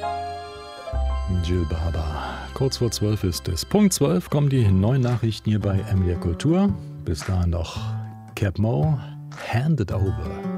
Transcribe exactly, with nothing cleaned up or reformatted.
Jill Barber. Kurz vor zwölf ist es. Punkt zwölf kommen die neuen Nachrichten hier bei M D R Kultur. Bis dahin noch Cap Mo, Hand It Over.